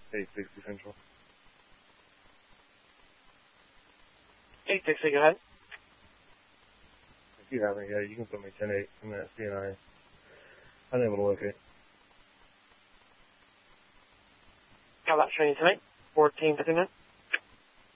860 Central. 860, go ahead. If you haven't yet, you can put me 10-8 in that CNI. Unable to locate. How about training tonight? 1459.